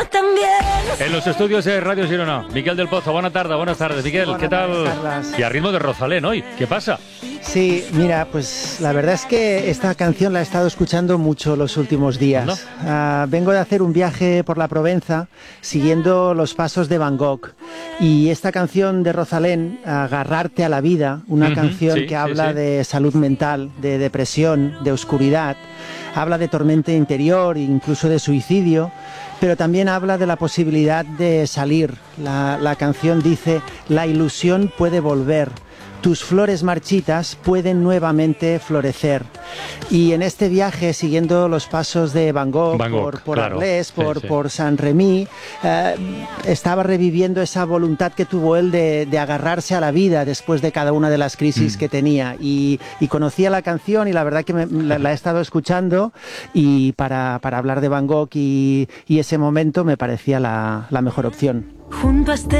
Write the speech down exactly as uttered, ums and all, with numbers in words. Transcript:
nosotros también. En los estudios de Radio Girona, Miquel del Pozo, buena tarde, buenas tardes. Miquel, Hola, ¿qué tal? buenas Y a ritmo de Rosalén hoy, ¿qué pasa? Sí, mira, pues la verdad es que esta canción la he estado escuchando mucho los últimos días. ¿No? Uh, vengo de hacer un viaje por la Provenza siguiendo los pasos de Van Gogh. Y esta canción de Rosalén, Agarrarte a la vida, una Uh-huh, canción sí, que habla sí, sí. de salud mental, de depresión, de oscuridad, habla de tormenta interior, incluso de suicidio, pero también habla de la posibilidad de salir. La, la canción dice, la ilusión puede volver. Tus flores marchitas pueden nuevamente florecer. Y en este viaje, siguiendo los pasos de Van Gogh, Van Gogh, por, por claro. Arles, por, Sí, sí. por Saint-Rémy, eh, estaba reviviendo esa voluntad que tuvo él de, de agarrarse a la vida después de cada una de las crisis Mm. que tenía. Y, y conocía la canción y la verdad que me, la, la he estado escuchando y para, para hablar de Van Gogh y, y ese momento me parecía la, la mejor opción. Junto a este